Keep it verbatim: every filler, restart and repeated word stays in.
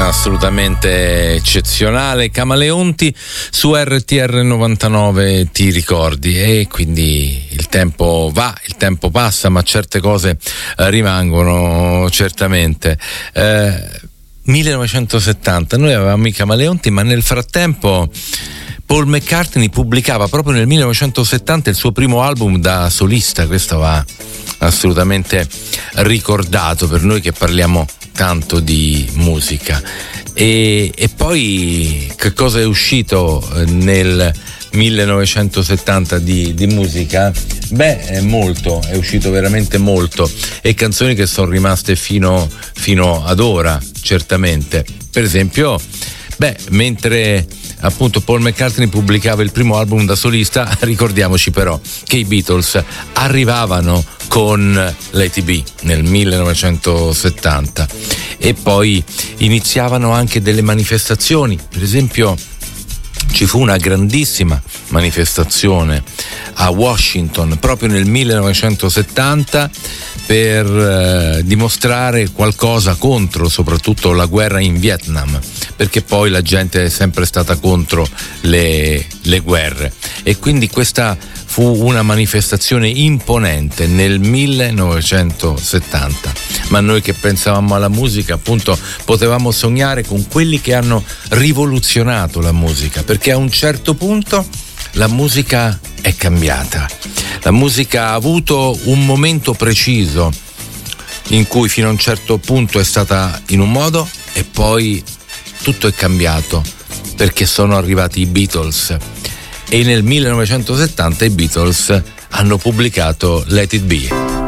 assolutamente eccezionale. Camaleonti su R T R novantanove, ti ricordi? E quindi il tempo va, il tempo passa, ma certe cose eh, rimangono certamente. Eh, millenovecentosettanta, noi avevamo i Camaleonti, ma nel frattempo Paul McCartney pubblicava proprio nel millenovecentosettanta il suo primo album da solista. Questo va assolutamente ricordato per noi che parliamo tanto di musica. E, e poi che cosa è uscito nel millenovecentosettanta di, di musica? Beh, è molto, è uscito veramente molto, e canzoni che sono rimaste fino, fino ad ora, certamente. Per esempio, beh, mentre appunto Paul McCartney pubblicava il primo album da solista, ricordiamoci però che i Beatles arrivavano con Let It Be nel millenovecentosettanta, e poi iniziavano anche delle manifestazioni. Per esempio ci fu una grandissima manifestazione a Washington proprio nel millenovecentosettanta per eh, dimostrare qualcosa contro soprattutto la guerra in Vietnam, perché poi la gente è sempre stata contro le, le guerre, e quindi questa fu una manifestazione imponente nel millenovecentosettanta. Ma noi che pensavamo alla musica, appunto, potevamo sognare con quelli che hanno rivoluzionato la musica, perché a un certo punto la musica è cambiata. La musica ha avuto un momento preciso in cui fino a un certo punto è stata in un modo, e poi tutto è cambiato perché sono arrivati i Beatles, e nel millenovecentosettanta i Beatles hanno pubblicato Let It Be.